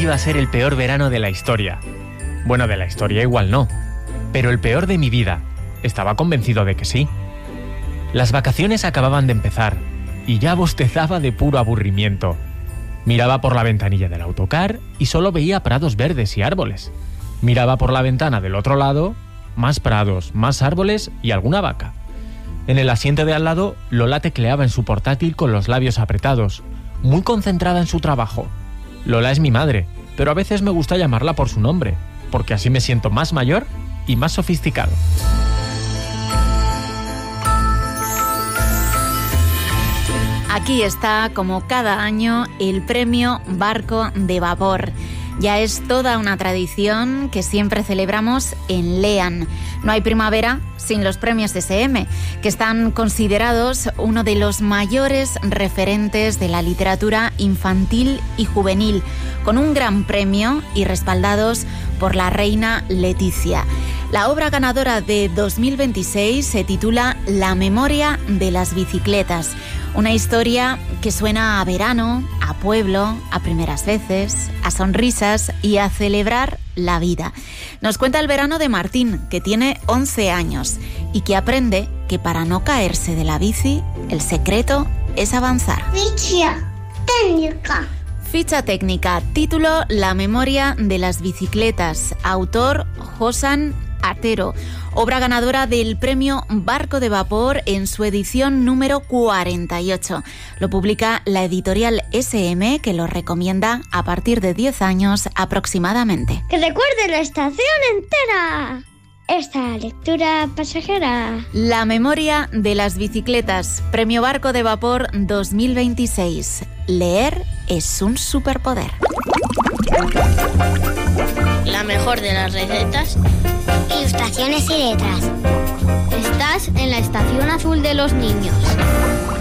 iba a ser el peor verano de la historia. Bueno, de la historia igual no, pero el peor de mi vida. Estaba convencido de que sí. Las vacaciones acababan de empezar y ya bostezaba de puro aburrimiento. Miraba por la ventanilla del autocar y solo veía prados verdes y árboles. Miraba por la ventana del otro lado, más prados, más árboles y alguna vaca. En el asiento de al lado, Lola tecleaba en su portátil con los labios apretados, muy concentrada en su trabajo. Lola es mi madre, pero a veces me gusta llamarla por su nombre, porque así me siento más mayor y más sofisticado. Aquí está, como cada año, el premio Barco de Vapor. Ya es toda una tradición que siempre celebramos en LEAN. No hay primavera sin los premios SM, que están considerados uno de los mayores referentes de la literatura infantil y juvenil, con un gran premio y respaldados por la reina Leticia. La obra ganadora de 2026 se titula La memoria de las bicicletas. Una historia que suena a verano, a pueblo, a primeras veces, a sonrisas y a celebrar la vida. Nos cuenta el verano de Martín, que tiene 11 años y que aprende que para no caerse de la bici, el secreto es avanzar. Ficha técnica. Ficha técnica, título La memoria de las bicicletas, autor Josan Atero, obra ganadora del premio Barco de Vapor en su edición número 48. Lo publica la editorial SM, que lo recomienda a partir de 10 años aproximadamente. ¡Que recuerde la estación entera! Esta lectura pasajera. La memoria de las bicicletas, premio Barco de Vapor 2026. Leer es un superpoder. La mejor de las recetas. Ilustraciones y letras. Estás en la estación azul de los niños.